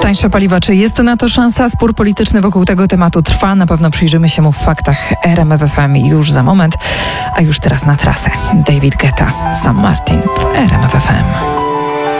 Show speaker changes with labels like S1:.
S1: tańsze paliwa. Czy jest na to szansa? Spór polityczny wokół tego tematu trwa. Na pewno przyjrzymy się mu w faktach RMF FM już za moment. A już teraz na trasę. David Guetta, Sam Martin w RMF FM.